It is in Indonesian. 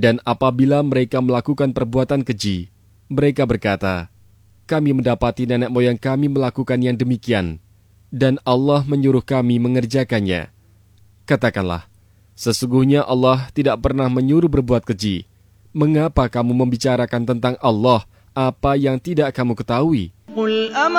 Dan apabila mereka melakukan perbuatan keji, mereka berkata, kami mendapati nenek moyang kami melakukan yang demikian, dan Allah menyuruh kami mengerjakannya. Katakanlah, sesungguhnya Allah tidak pernah menyuruh berbuat keji. Mengapa kamu membicarakan tentang Allah apa yang tidak kamu ketahui?